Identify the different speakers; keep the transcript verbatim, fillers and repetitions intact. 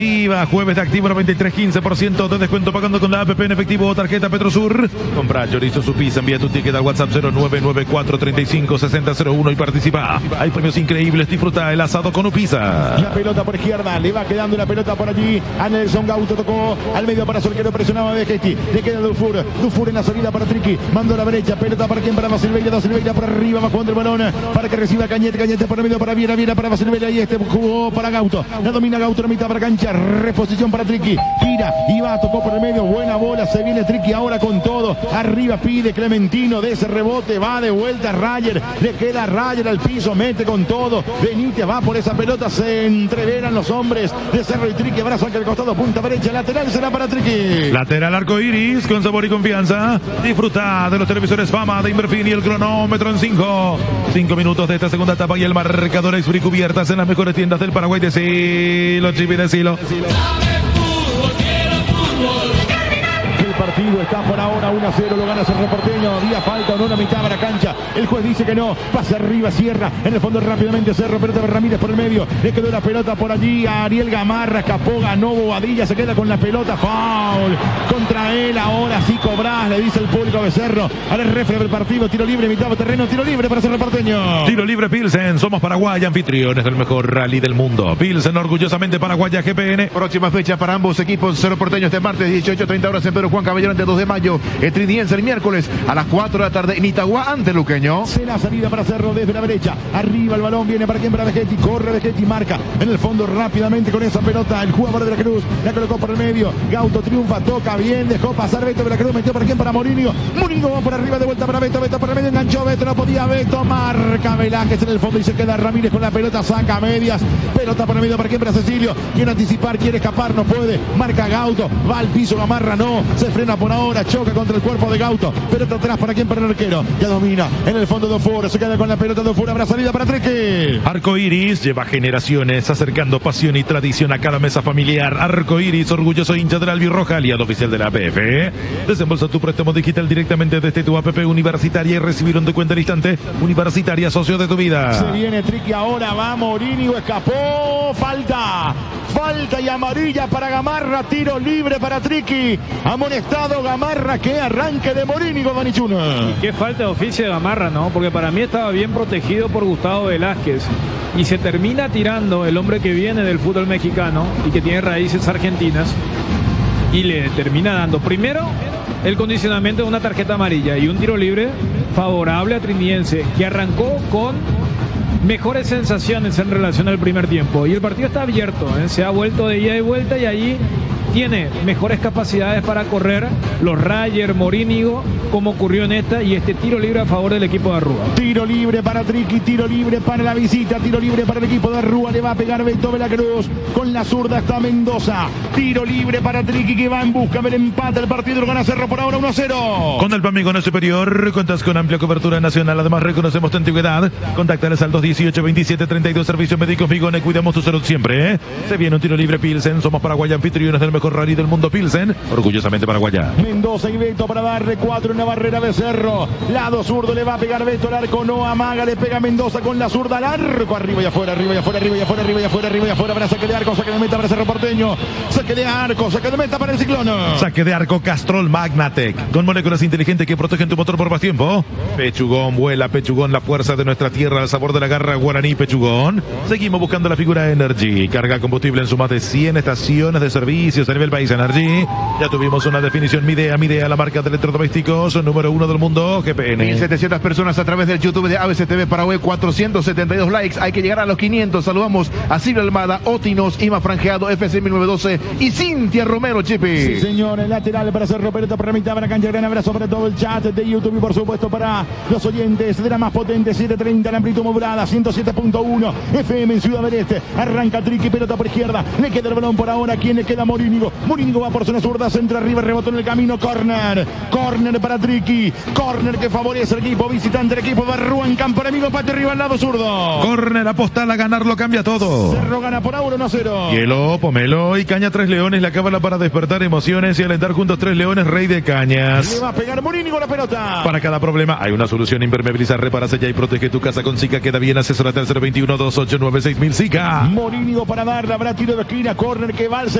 Speaker 1: IVA, jueves de activo noventa y tres, quince por ciento de descuento pagando con la app en efectivo o tarjeta Petrosur. Compra chorizo su pizza, envía tu ticket al WhatsApp cero nueve nueve cuatro tres cinco seis cero cero uno y participa. Hay premios increíbles, disfruta el asado con Upisa.
Speaker 2: La pelota por izquierda, le va quedando la pelota por allí a Nelson Gauto, tocó al medio para Solquero, presionaba a Vegetti, le queda Dufour, Dufour en la salida para Triqui, mandó a la brecha, pelota para quien, para Basilveira, Basilveira por arriba, va jugando el balón, para que reciba Cañete, Cañete por el medio para Viera, Viera para Basilveira y este jugó para Gauto, la domina Gauto, la mitad para cancha, reposición para Triqui, gira y va, tocó por el medio, buena bola, se viene Triqui ahora con todo, arriba pide Clementino de ese rebote, va de vuelta Rayer, le queda Rayer al piso, mete con todo, Benítez va por esa pelota, se entreveran los hombres de Cerro y Triqui, abrazo al costado, punta derecha, lateral será para Triqui.
Speaker 1: Lateral arco iris, con sabor y confianza, disfruta de los televisores Fama de Inverfin y el cronómetro en cinco, cinco minutos de esta segunda etapa y el marcador es cubiertas en las mejores tiendas del Paraguay. Decilo, Chipi, decilo.
Speaker 2: El partido está por ahora uno a cero, lo gana Cerro Porteño, había falta o no, la mitad para cancha, el juez dice que no, pasa arriba, cierra, en el fondo rápidamente Cerro, pelota de Ramírez por el medio, le quedó la pelota por allí a Ariel Gamarra, escapó, ganó Bobadilla, se queda con la pelota, foul, contra él, ahora sí cobrás, le dice el público de Cerro, al referee del partido, tiro libre, mitad de terreno, tiro libre para Cerro Porteño.
Speaker 1: Tiro libre Pilsen, somos Paraguay, anfitriones del mejor rally del mundo. Pilsen, orgullosamente Paraguaya G P N.
Speaker 3: Próxima fecha para ambos equipos, Cerro Porteño este martes, dieciocho treinta horas en Pedro Juan Caballero ante dos de mayo, el Triniense el miércoles a las cuatro de la tarde en Itagua ante Luqueño.
Speaker 2: Será salida para Cerro desde la derecha, arriba el balón, viene para quien, para Vegetti, corre Vegetti, marca en el fondo rápidamente con esa pelota, el jugador de la Cruz, la colocó por el medio, Gauto triunfa, toca bien, dejó pasar Beto de la Cruz, metió para quien, para Morinho, Morinho va por arriba de vuelta para Beto, Beto por el medio, enganchó Beto, no podía Beto, marca Velázquez en el fondo y se queda Ramírez con la pelota, saca a medias, pelota por el medio para quien, para Cecilio, quiere anticipar, quiere escapar, no puede, marca Gauto, va al piso, Gamarra no, se frena por ahora, choca contra el cuerpo de Gauto, pelota atrás para quien, para el arquero, ya domina en el fondo de Dufour, se queda con la pelota de Dufour, habrá salida para Triqui.
Speaker 1: Arco Iris lleva generaciones acercando pasión y tradición a cada mesa familiar. Arco Iris, orgulloso hincha de la albirroja, aliado oficial de la A P F. Desembolsa tu préstamo digital directamente desde tu A P P universitaria y recibir un descuento al instante. Universitaria, socio de tu vida.
Speaker 2: Se viene Triqui ahora, va Morinho, escapó, falta, falta y amarilla para Gamarra, tiro libre para Triqui, amonestado Gamarra, que arranque de Morinho, Danichuna.
Speaker 4: Y qué falta de oficio de Gamarra, ¿no? Porque para mí estaba bien protegido por Gustavo Velázquez y se termina tirando el hombre que viene del fútbol mexicano y que tiene raíces argentinas y le termina dando primero el condicionamiento de una tarjeta amarilla y un tiro libre favorable a Triniense, que arrancó con mejores sensaciones en relación al primer tiempo y el partido está abierto, ¿eh? Se ha vuelto de ida y vuelta y allí tiene mejores capacidades para correr los Rayer, Morínigo, como ocurrió en esta, y este tiro libre a favor del equipo de Rúa.
Speaker 2: Tiro libre para Triqui, tiro libre para la visita, tiro libre para el equipo de Rúa, le va a pegar Beto de la Cruz, con la zurda está Mendoza, tiro libre para Triqui que va en busca del empate, el partido lo gana Cerro por ahora uno a cero.
Speaker 1: Con el Pamigón superior, cuentas con amplia cobertura nacional, además reconocemos tu antigüedad, contáctales al dos dieciocho veintisiete treinta y dos, servicios médicos Migone, cuidamos tu salud siempre, ¿eh? Se viene un tiro libre Pilsen, somos Paraguay, anfitriones del mejor rally del mundo. Pilsen, orgullosamente paraguaya.
Speaker 2: Mendoza y Beto para darle cuatro en la barrera de Cerro, lado zurdo le va a pegar Beto al arco, no amaga, le pega Mendoza con la zurda al arco, arriba y afuera, arriba y afuera, arriba y afuera, arriba y afuera, arriba y afuera, para saque de arco, saque de meta para Cerro Porteño, saque de arco, saque de meta para el Ciclón.
Speaker 1: Saque de arco Castrol Magnatec, con moléculas inteligentes que protegen tu motor por más tiempo. Pechugón, vuela Pechugón, la fuerza de nuestra tierra, el sabor de la garra guaraní Pechugón. Seguimos buscando la figura Energy, carga combustible en su más de cien estaciones de servicios a nivel país. Energy, ya tuvimos una definición. Midea, Midea, la marca de electrodomésticos número uno del mundo, G P N.
Speaker 3: mil setecientas personas a través del YouTube de A B C T V Paraguay, cuatrocientos setenta y dos likes, hay que llegar a los quinientos. Saludamos a Silvia Almada, Otinos, Ima Franjeado, F C mil novecientos doce y Cintia Romero, Chipi.
Speaker 2: Sí, señor, el lateral para Cerro, pelota para mitad, para cancha, gran abrazo para todo el chat de YouTube y por supuesto para los oyentes de la más potente setecientos treinta, la amplitud modulada, ciento siete punto uno F M en Ciudad del Este. Arranca Triqui, pelota por izquierda, le queda el balón por ahora, ¿quién le queda? Morín Morínigo. Morínigo va por zona zurda, centra arriba, rebotó en el camino, corner. Corner para Triqui. Corner que favorece al equipo visitante, el equipo Barrúa en campo enemigo, empate arriba al lado zurdo.
Speaker 1: Corner, apostar a ganar, lo cambia todo.
Speaker 2: Cerro gana por ahora uno a cero.
Speaker 1: Hielo, Pomelo y Caña Tres Leones, la cábala para despertar emociones y alentar juntos Tres Leones, Rey de Cañas.
Speaker 2: Le va a pegar Morínigo la pelota.
Speaker 1: Para cada problema hay una solución: impermeabiliza, repara, sella y protege tu casa con Zika. Queda bien, asesora cero veintiuno, dos ocho nueve seis mil Zika.
Speaker 2: Morínigo para darle, habrá tiro de esquina, corner que va al